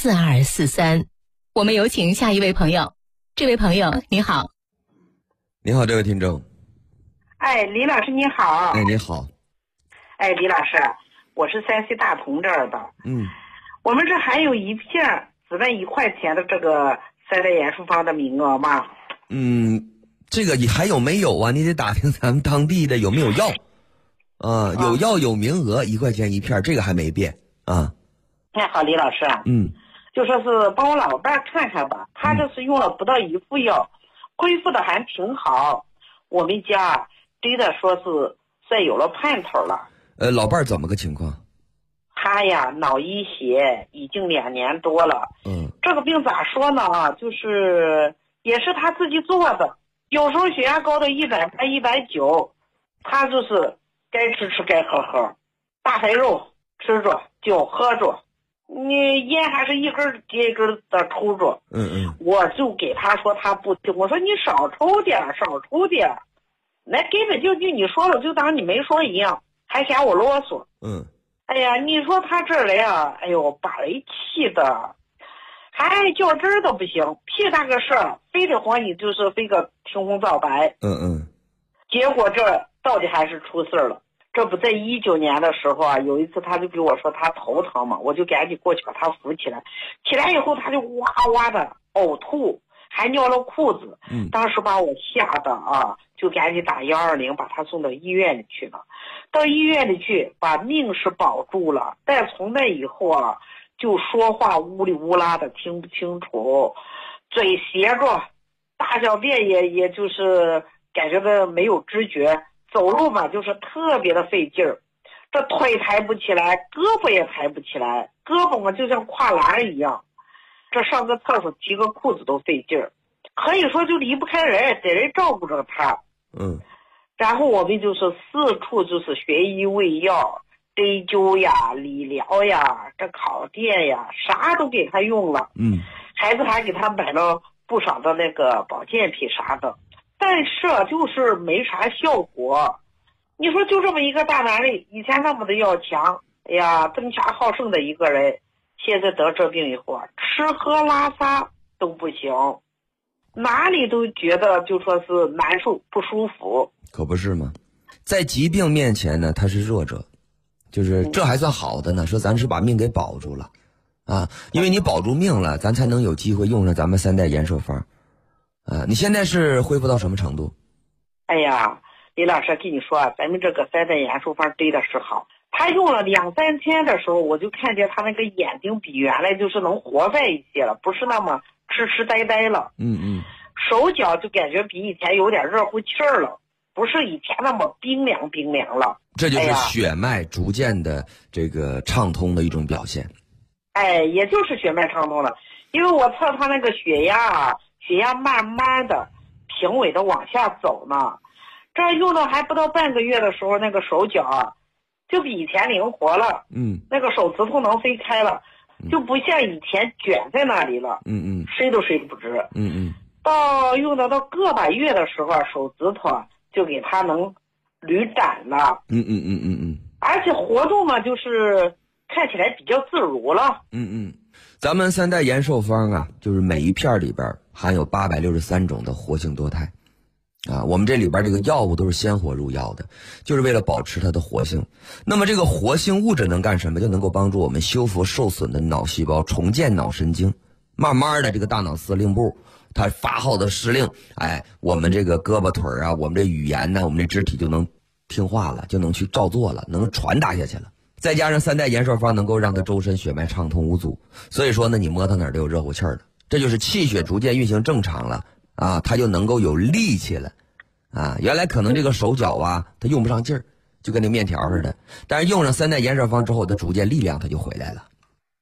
4243。我们有请下一位朋友。这位朋友你好。 你好，这位听众。 李老师你好。 你好。 李老师，我是山西大同这儿的。我们这还有一片只卖1块钱的这个三代研书坊的名额吗？ 这个你还有没有啊？你得打听咱们当地的有没有药有药有名额，1块钱一片，这个还没变啊。 那好，李老师就说是帮我老伴看看吧，他这是用了不到1副药，恢复的还挺好。我们家真的说是算有了盼头了。 老伴怎么个情况？ 他呀，脑溢血已经2年多了。这个病咋说呢？就是也是他自己做的，有时候血压高的180、190，他就是该吃吃该喝喝，大肥肉吃着，酒喝着，你烟还是一根接一根的抽着。我就给他说，他不听，我说你少抽点，少抽点，那根本就你说了就当你没说一样，还嫌我啰嗦。哎呀，你说他这儿来啊，哎呦，把人气的，还较真儿都不行，屁大个事儿，非得和你就是非个听红皂白。结果这到底还是出事儿了。这不在19年的时候啊，有一次他就给我说他头疼嘛，我就赶紧过去把他扶起来，起来以后他就哇哇的呕吐，还尿了裤子。当时把我吓得啊，就赶紧打120把他送到医院里去了。到医院里去把命是保住了，但从那以后啊，就说话乌里乌拉的听不清楚，嘴斜着，大小便也就是感觉到没有知觉，走路嘛就是特别的费劲儿，这腿抬不起来，胳膊也抬不起来，胳膊嘛就像跨栏一样，这上个厕所提个裤子都费劲儿，可以说就离不开人，得人照顾着他。然后我们就是四处就是学医喂药，针灸呀、理疗呀、这烤电呀，啥都给他用了。孩子还给他买了不少的那个保健品啥的，但是就是没啥效果。你说就这么一个大男人，以前那么的要强，哎呀，争强好胜的一个人，现在得这病以后啊，吃喝拉撒都不行，哪里都觉得就说是难受不舒服。 可不是吗？在疾病面前呢，他是弱者，就是这还算好的呢，说咱是把命给保住了啊，因为你保住命了，咱才能有机会用上咱们三代延寿方啊。你现在是恢复到什么程度？ 哎呀，李老师跟你说，咱们这个三代延寿方真的是好，他用了2、3天的时候，我就看见他那个眼睛比原来就是能活在一些了，不是那么痴痴呆呆了。手脚就感觉比以前有点热乎气儿了，不是以前那么冰凉了。 这就是血脉逐渐的这个畅通的一种表现。 也就是血脉畅通了，因为我测他那个血压慢慢的平稳的往下走呢。这用了还不到半个月的时候，那个手脚就比以前灵活了。那个手指头能飞开了，就不像以前卷在那里了。睡都睡不直。到用到个把月的时候，手指头就给他能捋展了。而且活动嘛，就是看起来比较自如了。 咱们三代延寿方啊，就是每一片里边含有863种的活性多肽啊。我们这里边这个药物都是鲜活入药的，就是为了保持它的活性。那么这个活性物质能干什么？就能够帮助我们修复受损的脑细胞，重建脑神经。慢慢的，这个大脑司令部它发号的施令，我们这个胳膊腿啊，我们这语言呢，我们这肢体就能听话了，就能去照做了，能传达下去了。再加上三代延寿方能够让它周身血脉畅通无阻，所以说呢，你摸到哪儿都有热乎气儿的，这就是气血逐渐运行正常了啊，它就能够有力气了啊。原来可能这个手脚啊，它用不上劲儿，就跟那面条似的，但是用上三代延寿方之后，它逐渐力量它就回来了。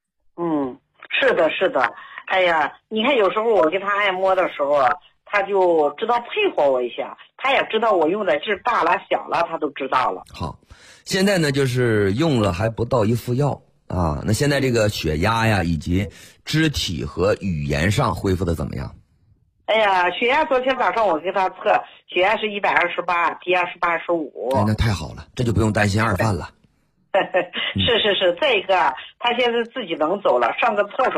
是的。哎呀，你看有时候我给他按摩的时候，他就知道配合我一下，他也知道我用的是大了小了，他都知道了。 好，现在呢就是用了还不到1副药啊，那现在这个血压呀以及肢体和语言上恢复的怎么样？ 哎呀，血压昨天早上我给他测，血压是128，低压是85。 那太好了，这就不用担心二犯了。 是，再一个他现在自己能走了，上个厕所